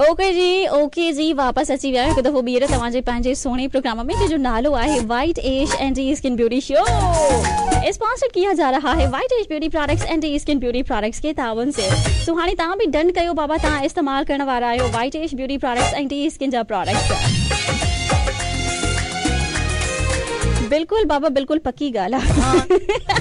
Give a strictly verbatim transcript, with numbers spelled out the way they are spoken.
Okay जी okay जी वापस अची विया हिकु दफ़ो ॿीहर तव्हांजे पंहिंजे सुहिणे प्रोग्राम में जंहिंजो नालो आहे white as anti skin beauty show. Sponsored किया जा रहा है white as beauty products anti skin beauty products के तावन से। सो हाणे तव्हां बि डन कयो बाबा, तव्हां इस्तेमालु करण वारा आहियो white as beauty products anti skin जा प्रोडक्ट्स। बिल्कुलु बाबा बिल्कुलु पक्की ॻाल्हि आहे।